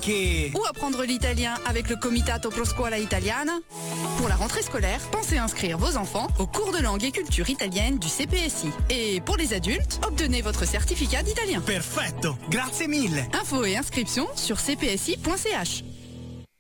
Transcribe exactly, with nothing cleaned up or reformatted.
che... Ou apprendre l'italien avec le Comitato Pro Scuola Italiana. Pour la rentrée scolaire, pensez inscrire vos enfants au cours de langue et culture italienne du C P S I. Et pour les adultes, obtenez votre certificat d'italien. Perfetto, grazie mille. Infos et inscriptions sur c p s i point c h.